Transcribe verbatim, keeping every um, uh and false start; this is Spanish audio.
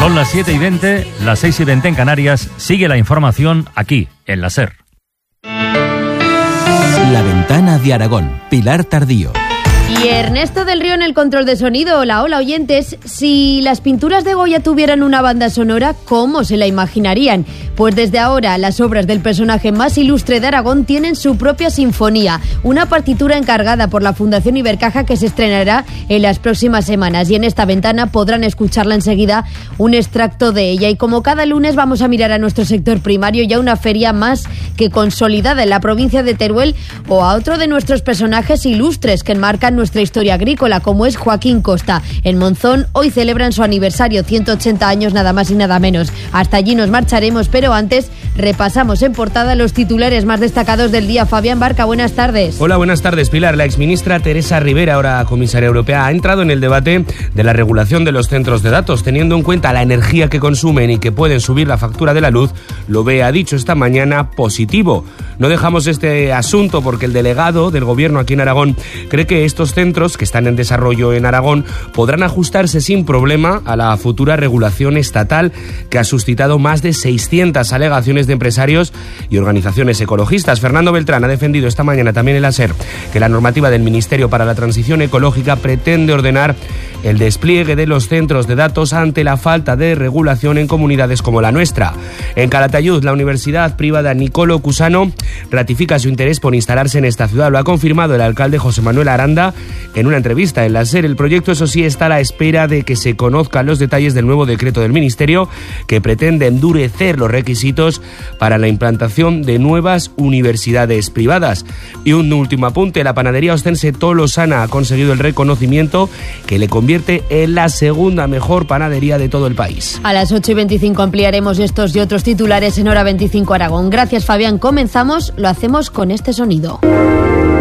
Son las siete y veinte, las seis y veinte en Canarias. Sigue la información aquí, en la SER. La Ventana de Aragón, Pilar Tardío. Y Ernesto del Río en el control de sonido. Hola, hola oyentes. Si las pinturas de Goya tuvieran una banda sonora, ¿cómo se la imaginarían? Pues desde ahora las obras del personaje más ilustre de Aragón tienen su propia sinfonía, una partitura encargada por la Fundación Ibercaja que se estrenará en las próximas semanas, y en esta ventana podrán escucharla enseguida un extracto de ella. Y como cada lunes vamos a mirar a nuestro sector primario y a una feria más que consolidada en la provincia de Teruel, o a otro de nuestros personajes ilustres que enmarcan nuestra historia agrícola, como es Joaquín Costa. En Monzón hoy celebran su aniversario, ciento ochenta años nada más y nada menos. Hasta allí nos marcharemos, pero antes repasamos en portada los titulares más destacados del día. Fabián Barca, buenas tardes. Hola, buenas tardes, Pilar. La exministra Teresa Rivera, ahora comisaria europea, ha entrado en el debate de la regulación de los centros de datos, teniendo en cuenta la energía que consumen y que pueden subir la factura de la luz. Lo ve, ha dicho esta mañana, positivo. No dejamos este asunto porque el delegado del gobierno aquí en Aragón cree que estos centros que están en desarrollo en Aragón podrán ajustarse sin problema a la futura regulación estatal, que ha suscitado más de seiscientas alegaciones de empresarios y organizaciones ecologistas. Fernando Beltrán ha defendido esta mañana también en la SER que la normativa del Ministerio para la Transición Ecológica pretende ordenar el despliegue de los centros de datos ante la falta de regulación en comunidades como la nuestra. En Calatayud, la universidad privada Nicolo Cusano ratifica su interés por instalarse en esta ciudad. Lo ha confirmado el alcalde José Manuel Aranda en una entrevista en la SER. El proyecto, eso sí, está a la espera de que se conozcan los detalles del nuevo decreto del Ministerio, que pretende endurecer los requisitos para la implantación de nuevas universidades privadas. Y un último apunte: la panadería ostense Tolosana ha conseguido el reconocimiento que le convierte en la segunda mejor panadería de todo el país. A las ocho y veinticinco ampliaremos estos y otros titulares en Hora veinticinco Aragón. Gracias, Fabián. Comenzamos, lo hacemos con este sonido.